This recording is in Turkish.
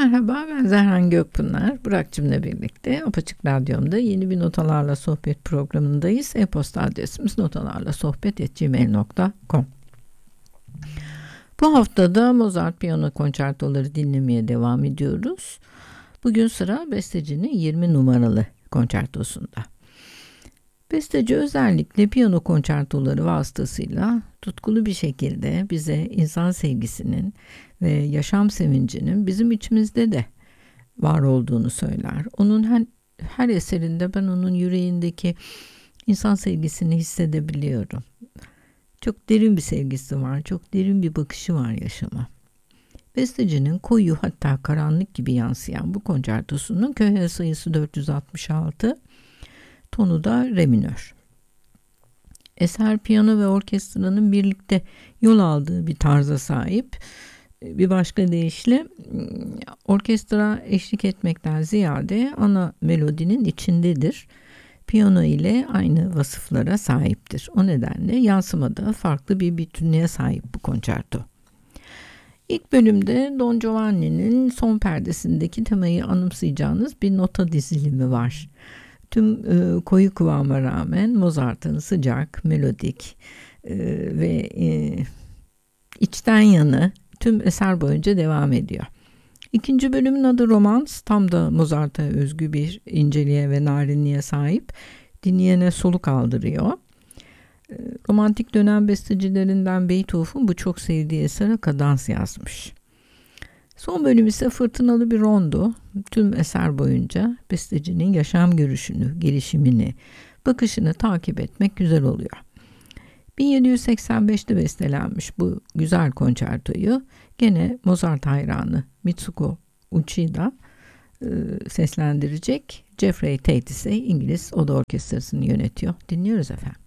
Merhaba, ben Zerhan Gökpınar. Burak'cığımla birlikte Apaçık Radyom'da yeni bir Notalarla Sohbet programındayız. E-posta adresimiz notalarlasohbet@gmail.com. Bu hafta da Mozart piyano konçertoları dinlemeye devam ediyoruz. Bugün sıra bestecinin 20 numaralı konçertosunda. Besteci özellikle piyano konçertoları vasıtasıyla tutkulu bir şekilde bize insan sevgisinin ve yaşam sevincinin bizim içimizde de var olduğunu söyler. Onun her eserinde ben onun yüreğindeki insan sevgisini hissedebiliyorum. Çok derin bir sevgisi var, çok derin bir bakışı var yaşama. Bestecinin koyu, hatta karanlık gibi yansıyan bu konçertosunun köhne sayısı 466, tonu da re minör. Eser piyano ve orkestranın birlikte yol aldığı bir tarza sahip. Bir başka deyişle orkestra eşlik etmekten ziyade ana melodinin içindedir. Piyano ile aynı vasıflara sahiptir. O nedenle yansımada farklı bir bütünlüğe sahip bu konçerto. İlk bölümde Don Giovanni'nin son perdesindeki temayı anımsayacağınız bir nota dizilimi var. Tüm koyu kıvama rağmen Mozart'ın sıcak, melodik ve içten yanı tüm eser boyunca devam ediyor. İkinci bölümün adı Romans, tam da Mozart'a özgü bir inceliğe ve narinliğe sahip, dinleyene soluk aldırıyor. Romantik dönem bestecilerinden Beethoven bu çok sevdiği esere kadans yazmış. Son bölüm ise fırtınalı bir rondo. Tüm eser boyunca bestecinin yaşam görüşünü, gelişimini, bakışını takip etmek güzel oluyor. 1785'te bestelenmiş bu güzel konçertoyu gene Mozart hayranı Mitsuko Uchida seslendirecek. Jeffrey Tate ise İngiliz Oda Orkestrası'nı yönetiyor. Dinliyoruz efendim.